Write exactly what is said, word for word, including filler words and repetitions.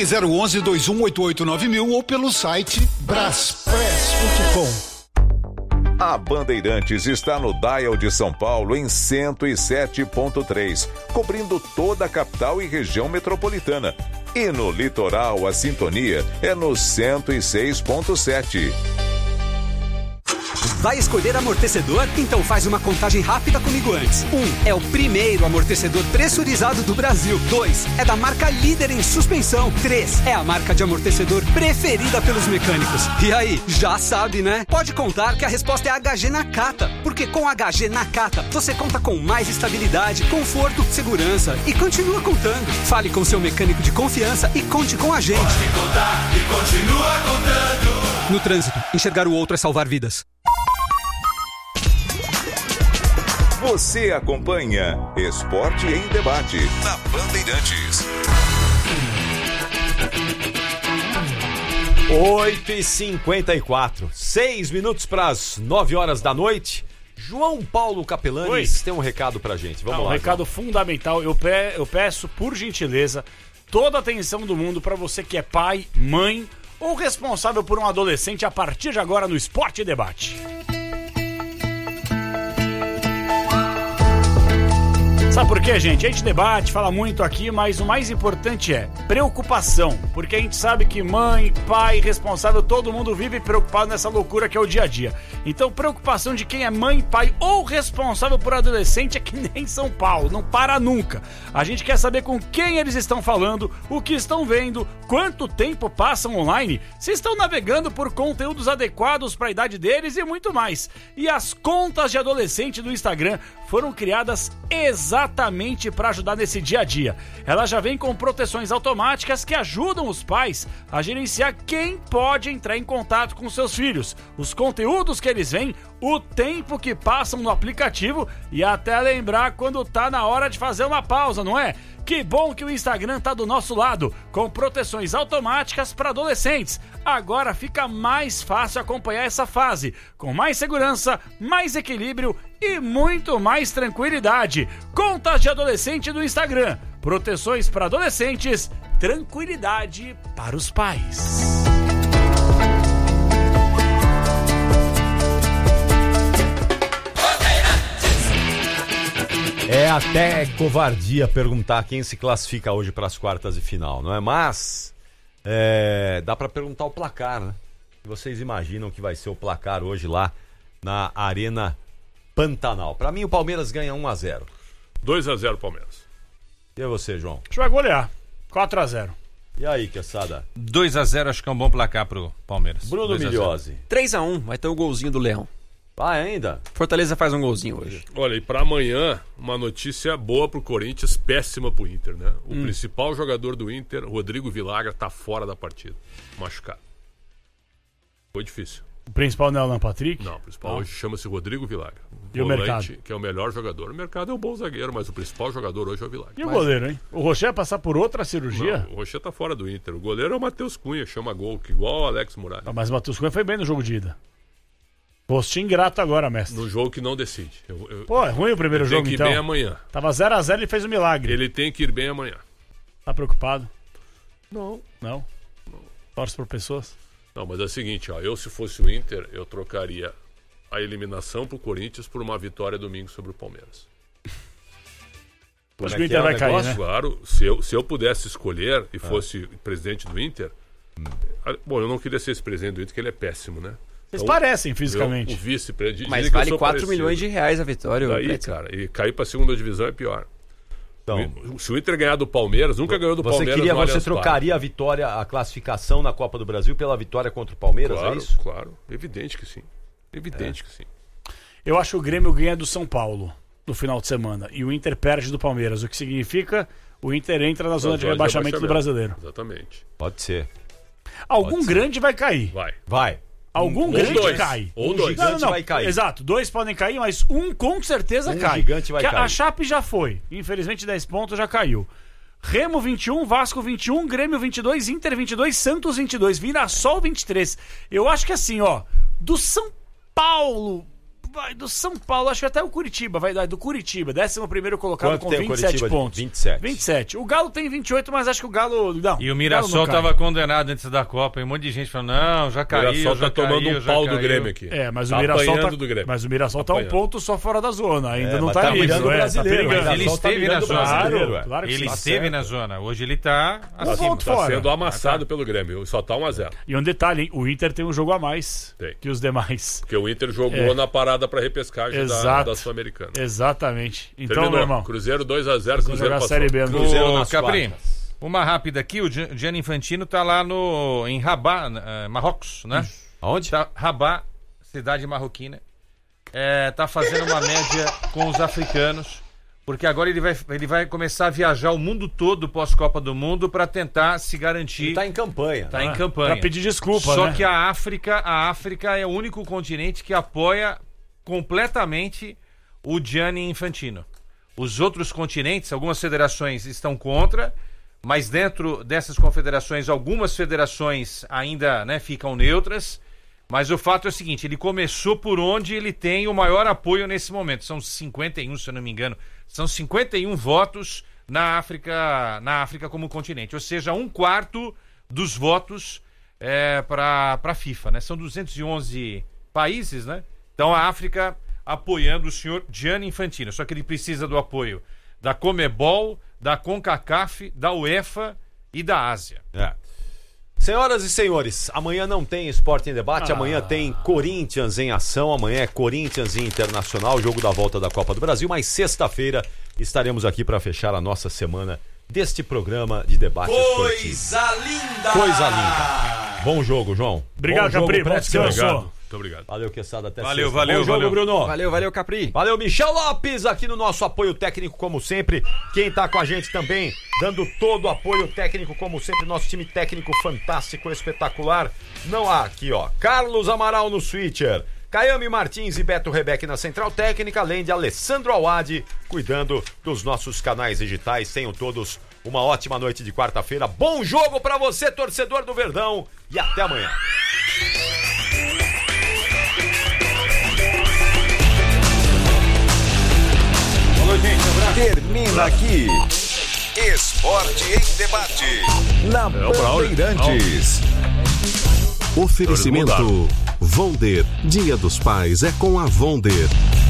Ligue zero onze, dois um oito oito nove mil ou pelo site braspress ponto com. A Bandeirantes está no dial de São Paulo em cento e sete ponto três, cobrindo toda a capital e região metropolitana. E no litoral, a sintonia é no cento e seis ponto sete. Vai escolher amortecedor? Então faz uma contagem rápida comigo antes. Um, é o primeiro amortecedor pressurizado do Brasil. Dois, é da marca líder em suspensão. Três, é a marca de amortecedor preferida pelos mecânicos. E aí, já sabe, né? Pode contar que a resposta é H G Nakata, porque com H G Nakata você conta com mais estabilidade, conforto, segurança e continua contando. Fale com seu mecânico de confiança e conte com a gente. Pode contar e continua contando. No trânsito, enxergar o outro é salvar vidas. Você acompanha Esporte em Debate na Bandeirantes. oito e cinquenta e quatro, seis minutos para as nove horas da noite. João Paulo Capelanes tem um recado pra gente. Vamos Não, lá. Um recado João. fundamental. Eu, pe- eu peço, por gentileza, toda a atenção do mundo para você que é pai, mãe ou responsável por um adolescente a partir de agora no Esporte e Debate. Sabe por quê, gente? A gente debate, fala muito aqui, mas o mais importante é preocupação. Porque a gente sabe que mãe, pai, responsável, todo mundo vive preocupado nessa loucura que é o dia a dia. Então, preocupação de quem é mãe, pai ou responsável por adolescente é que nem São Paulo, não para nunca. A gente quer saber com quem eles estão falando, o que estão vendo, quanto tempo passam online, se estão navegando por conteúdos adequados para a idade deles e muito mais. E as contas de adolescente do Instagram foram criadas exatamente para ajudar nesse dia a dia. Ela já vem com proteções automáticas que ajudam os pais a gerenciar quem pode entrar em contato com seus filhos, os conteúdos que eles veem, o tempo que passam no aplicativo e até lembrar quando tá na hora de fazer uma pausa, não é? Que bom que o Instagram tá do nosso lado, com proteções automáticas para adolescentes. Agora fica mais fácil acompanhar essa fase, com mais segurança, mais equilíbrio e muito mais tranquilidade. Contas de adolescente do Instagram, proteções para adolescentes, tranquilidade para os pais. É até covardia perguntar quem se classifica hoje para as quartas de final, não é? Mas é, dá para perguntar o placar, né? Vocês imaginam que vai ser o placar hoje lá na Arena Pantanal? Para mim o Palmeiras ganha um a zero. dois a zero Palmeiras. E você, João? A gente vai golear. quatro a zero. E aí, Quesada? dois a zero, acho que é um bom placar pro Palmeiras. Bruno Migliozzi. três a um, vai ter o golzinho do Leão. Ah, ainda? Fortaleza faz um golzinho hoje. Olha, e pra amanhã, uma notícia boa pro Corinthians, péssima pro Inter, né? O Hum. principal jogador do Inter, Rodrigo Vilagra, tá fora da partida. Machucado. Foi difícil. O principal não é o Alan Patrick? Não, o principal Não. hoje chama-se Rodrigo Vilagra. E o mercado? Que é o melhor jogador. O mercado é um bom zagueiro, mas o principal jogador hoje é o Vilagra. E o goleiro, hein? O Rocher vai passar por outra cirurgia? Não, o Rocher tá fora do Inter. O goleiro é o Matheus Cunha, chama gol, que igual o Alex Muralha. Ah, mas o Matheus Cunha foi bem no jogo de ida. Posto ingrato agora, mestre. No jogo que não decide. Eu, eu, Pô, é ruim o primeiro ele jogo, tem que ir então. bem amanhã. Tava zero a zero e ele fez um milagre. Ele tem que ir bem amanhã. Tá preocupado? Não. Não? Torce por pessoas? Não, mas é o seguinte, ó, eu se fosse o Inter, eu trocaria a eliminação pro Corinthians por uma vitória domingo sobre o Palmeiras. Acho que o Inter vai cair, né? Claro, se eu, se eu pudesse escolher e fosse ah. presidente do Inter... Hum. Bom, eu não queria ser esse presidente do Inter, porque ele é péssimo, né? Vocês então, parecem fisicamente. Eu, o vice-presidente... Mas vale quatro milhões de reais a vitória. Daí, cara, e cair pra segunda divisão é pior. Então, se o Inter ganhar do Palmeiras, nunca ganhou do você Palmeiras. Queria, você trocaria a vitória, a classificação na Copa do Brasil pela vitória contra o Palmeiras, claro, é isso? Claro, evidente que sim. Evidente é. que sim. Eu acho que o Grêmio ganha do São Paulo no final de semana e o Inter perde do Palmeiras, o que significa o Inter entra na zona de rebaixamento, de rebaixamento do Brasileiro. Exatamente. Pode ser. Algum Pode grande ser. vai cair. Vai. Vai. Algum um, grande dois. cai. Ou um dois. Gigante não, não, vai cair. Exato, dois podem cair, mas um com certeza um cai. gigante vai que cair. A Chape já foi. Infelizmente dez pontos já caiu. Remo vinte e um, Vasco vinte e um, Grêmio vinte e dois, Inter vinte e dois, Santos vinte e dois, Mirassol vinte e três. Eu acho que assim, ó, do São Paulo vai do São Paulo, acho que até o Curitiba, vai dar do Curitiba, décimo primeiro colocado. Quanto com tem o vinte e sete Curitiba? pontos. vinte e sete. vinte e sete. O Galo tem vinte e oito, mas acho que o Galo... Não, E o Galo Mirassol não cai. tava condenado antes da Copa, e um monte de gente falando, não, já O caiu, Mirassol já tá tomando caiu, um já pau do caiu. Grêmio aqui. É, mas Tá o Mirassol tá, apanhando do Grêmio. mas o Mirassol tá um Apanhando. ponto só fora da zona, ainda É, não mas tá, tá livre, mirando o é, tá brasileiro, perigando. mas Ele Mirassol tá esteve na mirando o zona. brasileiro, é. Claro que Ele sim. esteve certo. na zona, hoje ele tá Um acima. ponto Tá fora. sendo amassado pelo Grêmio. Só tá um a zero. E um detalhe, hein? O Inter tem um jogo a mais Tem. que os demais. Porque o Inter jogou É. na parada pra repescagem da, Exato. da Sul-Americana. Exatamente. Então, Terminou. meu irmão, Cruzeiro dois a zero, vamos Cruzeiro jogar a passou. Série B. no- Cruzeiro Ô, nas Capri, quartas. uma rápida aqui, o Gian- Gianni Infantino tá lá no, em Rabat, eh, Marrocos, né? Aonde? Tá, Rabat, cidade marroquina. É, tá fazendo uma média com os africanos, porque agora ele vai, ele vai começar a viajar o mundo todo pós-Copa do Mundo para tentar se garantir. Ele tá em campanha. Tá né? em campanha. Pra pedir desculpa, Só né? que a África, a África é o único continente que apoia completamente o Gianni Infantino. Os outros continentes, algumas federações estão contra, mas dentro dessas confederações, algumas federações ainda, né, ficam neutras. Mas o fato é o seguinte, ele começou por onde ele tem o maior apoio nesse momento. São cinquenta e um, se eu não me engano, são cinquenta e um votos na África, na África como continente. Ou seja, um quarto dos votos é, para a FIFA, né? São duzentos e onze países, né? Então a África apoiando o senhor Gianni Infantino. Só que ele precisa do apoio da Comebol, da CONCACAF, da UEFA e da Ásia. É. Senhoras e senhores, amanhã não tem Esporte em Debate, Ah. amanhã tem Corinthians em ação, amanhã é Corinthians e Internacional, jogo da volta da Copa do Brasil, mas sexta-feira estaremos aqui para fechar a nossa semana deste programa de debate esportivo. Coisa linda! Coisa linda. Bom jogo, João. Obrigado, Bom jogo, Capri. Bom Prestes. descanso. Obrigado. Muito obrigado. Valeu, Quesada, até Valeu, sexta. valeu, Bom jogo, valeu. Bruno. Valeu, valeu, Capri. Valeu, Michel Lopes, aqui no nosso apoio técnico, como sempre. Quem tá com a gente também, dando todo o apoio técnico, como sempre, nosso time técnico fantástico, espetacular. Não há aqui, ó. Carlos Amaral no switcher, Caiame Martins e Beto Rebeck na central técnica, além de Alessandro Awad, cuidando dos nossos canais digitais. Tenham todos uma ótima noite de quarta-feira. Bom jogo pra você, torcedor do Verdão, e até amanhã. Termina aqui. Esporte em Debate. Na Bandeirantes. Oferecimento Vonder. Dia dos Pais é com a Vonder.